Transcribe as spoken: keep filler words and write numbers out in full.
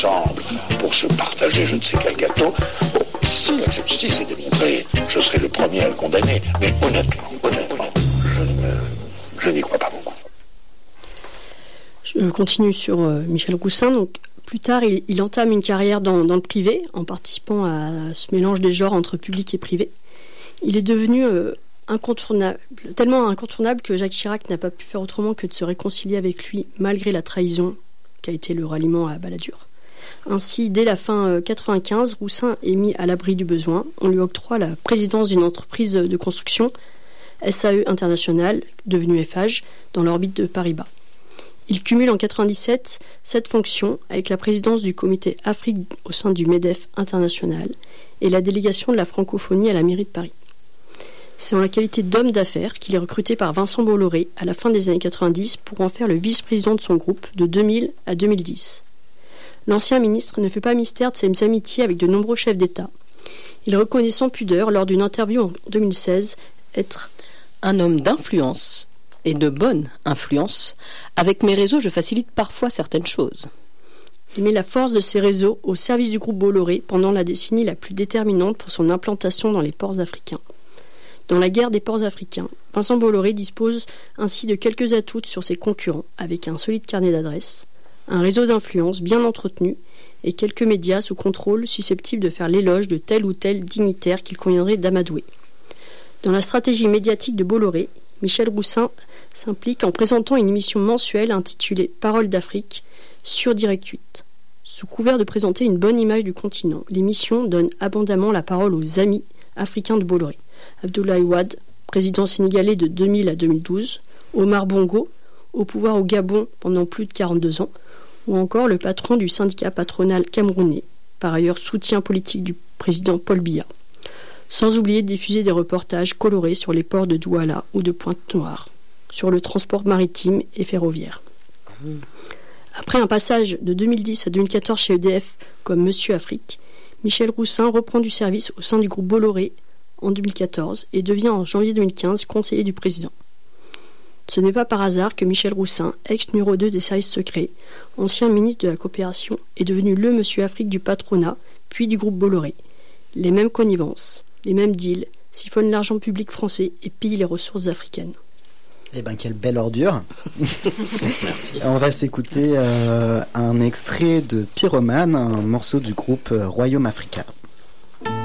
ensemble pour se partager je ne sais quel gâteau. Bon, si la justice est démontrée, je serai le premier à le condamner. Mais honnêtement, honnêtement, je, ne, je n'y crois pas beaucoup. Je continue sur euh, Michel Roussin. Donc, plus tard, il, il entame une carrière dans, dans le privé, en participant à ce mélange des genres entre public et privé. Il est devenu euh, incontournable, tellement incontournable que Jacques Chirac n'a pas pu faire autrement que de se réconcilier avec lui, malgré la trahison qu'a été le ralliement à Balladur. Ainsi, dès la fin euh, quatre-vingt-quinze, Roussin est mis à l'abri du besoin. On lui octroie la présidence d'une entreprise de construction, S A E International, devenue F H, dans l'orbite de Paribas. Il cumule en quatre-vingt-dix-sept cette fonction avec la présidence du comité Afrique au sein du MEDEF international et la délégation de la francophonie à la mairie de Paris. C'est en la qualité d'homme d'affaires qu'il est recruté par Vincent Bolloré à la fin des années quatre-vingt-dix pour en faire le vice-président de son groupe de deux mille à deux mille dix. L'ancien ministre ne fait pas mystère de ses amitiés avec de nombreux chefs d'État. Il reconnaît sans pudeur lors d'une interview en deux mille seize être un homme d'influence et de bonne influence. Avec mes réseaux, je facilite parfois certaines choses. Il met la force de ses réseaux au service du groupe Bolloré pendant la décennie la plus déterminante pour son implantation dans les ports africains. Dans la guerre des ports africains, Vincent Bolloré dispose ainsi de quelques atouts sur ses concurrents, avec un solide carnet d'adresses, un réseau d'influence bien entretenu et quelques médias sous contrôle susceptibles de faire l'éloge de tel ou tel dignitaire qu'il conviendrait d'amadouer. Dans la stratégie médiatique de Bolloré, Michel Roussin s'implique en présentant une émission mensuelle intitulée « Paroles d'Afrique » sur Direct huit. Sous couvert de présenter une bonne image du continent, l'émission donne abondamment la parole aux amis africains de Bolloré. Abdoulaye Wade, président sénégalais de deux mille à deux mille douze, Omar Bongo, au pouvoir au Gabon pendant plus de quarante-deux ans, ou encore le patron du syndicat patronal camerounais, par ailleurs soutien politique du président Paul Biya. Sans oublier de diffuser des reportages colorés sur les ports de Douala ou de Pointe-Noire, sur le transport maritime et ferroviaire. Après un passage de deux mille dix à deux mille quatorze chez E D F comme Monsieur Afrique, Michel Roussin reprend du service au sein du groupe Bolloré en deux mille quatorze et devient en janvier deux mille quinze conseiller du président. Ce n'est pas par hasard que Michel Roussin, ex-numéro deux des services secrets, ancien ministre de la Coopération, est devenu le Monsieur Afrique du patronat, puis du groupe Bolloré. Les mêmes connivences, les mêmes deals, siphonnent l'argent public français et pillent les ressources africaines. Eh ben, quelle belle ordure. Merci. On va s'écouter euh, un extrait de Pyromane, un morceau du groupe Royaume Africa.